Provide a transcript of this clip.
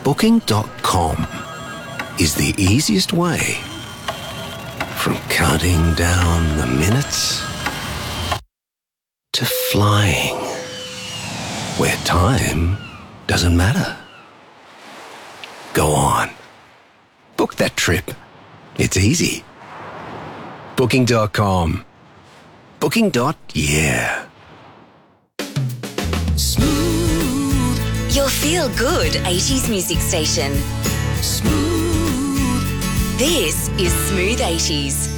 Booking.com is the easiest way. From counting down the minutes to flying, where time doesn't matter. Go on. Book that trip. It's easy. Booking.com. Booking.yeah. Smooth. Your feel-good 80s music station. Smooth. This is Smooth 80s.